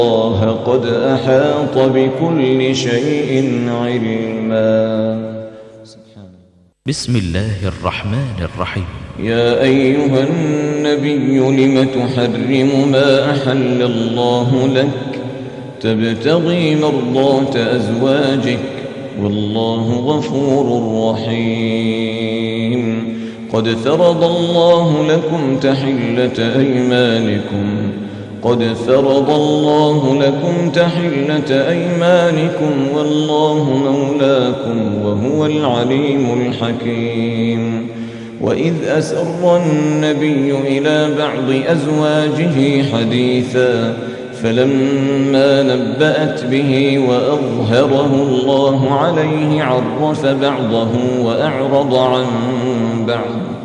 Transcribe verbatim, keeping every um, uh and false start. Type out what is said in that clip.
الله قد أحاط بكل شيء علما. بسم الله الرحمن الرحيم. يا أيها النبي لم تحرم ما أحل الله لك تبتغي مرضات أزواجك والله غفور رحيم. قد فرض الله لكم تحلة أيمانكم قد فرض الله لكم تحلة أيمانكم والله مولاكم وهو العليم الحكيم. وإذ أسر النبي إلى بعض أزواجه حديثا فلما نبأت به وأظهره الله عليه عرف بعضه وأعرض عن بعض